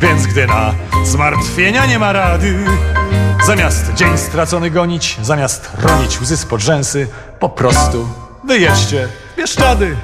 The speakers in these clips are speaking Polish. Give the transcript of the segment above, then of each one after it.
Więc gdy na zmartwienia nie ma rady, zamiast dzień stracony gonić, zamiast ronić łzy spod rzęsy, po prostu wyjedźcie w Bieszczady.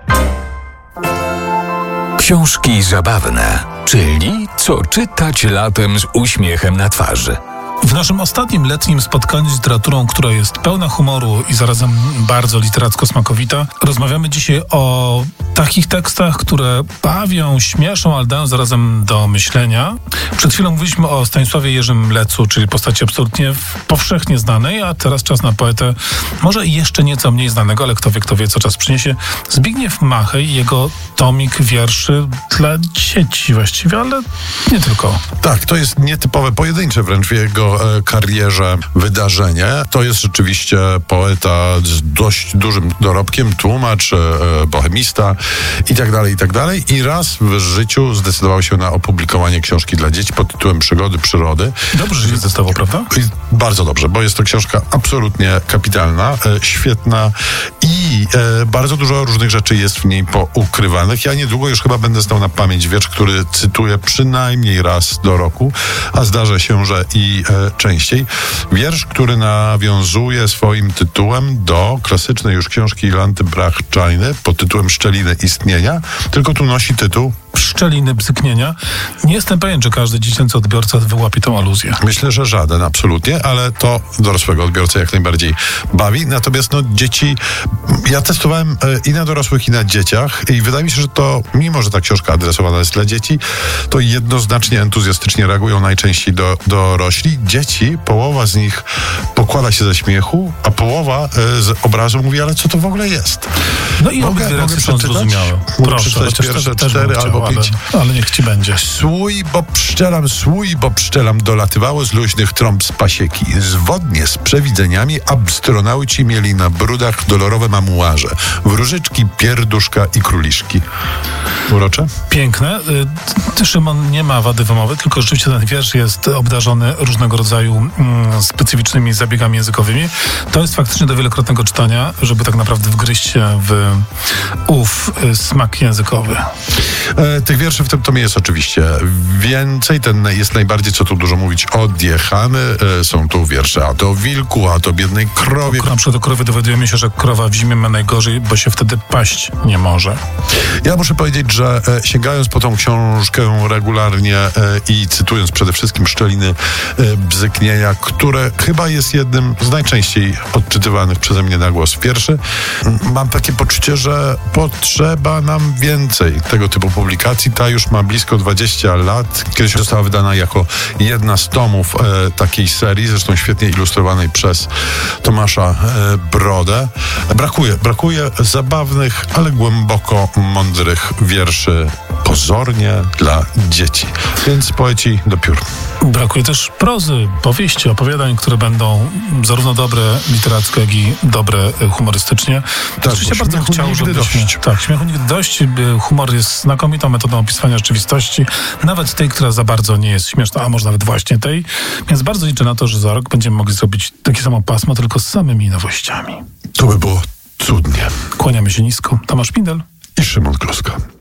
Książki zabawne, czyli co czytać latem z uśmiechem na twarzy. W naszym ostatnim letnim spotkaniu z literaturą, która jest pełna humoru i zarazem bardzo literacko-smakowita, rozmawiamy dzisiaj o takich tekstach, które bawią, śmieszą, ale dają zarazem do myślenia. Przed chwilą mówiliśmy o Stanisławie Jerzym Lecu, czyli postaci absolutnie powszechnie znanej, a teraz czas na poetę może jeszcze nieco mniej znanego, ale kto wie, co czas przyniesie. Zbigniew Machej i jego tomik wierszy dla dzieci właściwie, ale nie tylko. Tak, to jest nietypowe, pojedyncze wręcz w jego karierze wydarzenie. To jest rzeczywiście poeta z dość dużym dorobkiem, tłumacz, bohemista i tak dalej. I raz w życiu zdecydował się na opublikowanie książki dla dzieci pod tytułem Przygody przyrody. Dobrze, że się zdecydował, prawda? I bardzo dobrze, bo jest to książka absolutnie kapitalna, świetna i bardzo dużo różnych rzeczy jest w niej poukrywanych. Ja niedługo już chyba będę znał na pamięć wiersz, który cytuję przynajmniej raz do roku, a zdarza się, że i częściej. Wiersz, który nawiązuje swoim tytułem do klasycznej już książki Jolanty Brach-Czajny pod tytułem Szczeliny istnienia, tylko tu nosi tytuł Szczeliny bzyknienia. Nie jestem pewien, czy każdy dziecięcy odbiorca wyłapie tą aluzję. Myślę, że żaden, absolutnie, ale to dorosłego odbiorcę jak najbardziej bawi. Natomiast dzieci, ja testowałem i na dorosłych, i na dzieciach i wydaje mi się, że to, mimo że ta książka adresowana jest dla dzieci, to jednoznacznie entuzjastycznie reagują najczęściej dorośli. Dzieci, połowa z nich pokłada się ze śmiechu, a połowa z obrazu mówi, ale co to w ogóle jest? No i obydwie reakcje są zrozumiałe. Proszę, pierwsze 4 albo 5. Ale niech ci będzie. Słój, bo pszczelam dolatywało z luźnych trąb z pasieki. Zwodnie z przewidzeniami astronauci mieli na brudach dolorowe mamuarze. Wróżyczki, pierduszka i króliszki. Urocze? Piękne. Szymon nie ma wady wymowy, tylko rzeczywiście ten wiersz jest obdarzony różnego rodzaju specyficznymi zabiegami językowymi. To jest faktycznie do wielokrotnego czytania, żeby tak naprawdę wgryźć się w smak językowy. Tych wierszy w tym tomie jest oczywiście więcej. Ten jest najbardziej, co tu dużo mówić, odjechany. Są tu wiersze a to o wilku, a to o biednej krowie. Na przykład o krowie dowiadujemy się, że krowa w zimie ma najgorzej, bo się wtedy paść nie może. Ja muszę powiedzieć, że sięgając po tą książkę regularnie i cytując przede wszystkim Szczeliny bzyknienia, które chyba jest jednym z najczęściej odczytywanych przeze mnie na głos wierszy, mam takie poczucie, że potrzeba nam więcej tego typu publikacji. Ta już ma blisko 20 lat. Kiedyś została wydana jako jedna z tomów takiej serii, zresztą świetnie ilustrowanej przez Tomasza Brodę. Brakuje zabawnych, ale głęboko mądrych wierszy pozornie dla dzieci. Więc poeci do piór. Brakuje też prozy, powieści, opowiadań, które będą zarówno dobre literacko, jak i dobre humorystycznie. Tak, oczywiście bardzo chciał, żebyśmy... Tak, śmiechu nigdy dość. Humor jest znakomitą metodą opisywania rzeczywistości, nawet tej, która za bardzo nie jest śmieszna, a może nawet właśnie tej. Więc bardzo liczę na to, że za rok będziemy mogli zrobić takie samo pasmo, tylko z samymi nowościami. To by było cudnie. Kłaniamy się nisko. Tomasz Pindel i Szymon Kloska.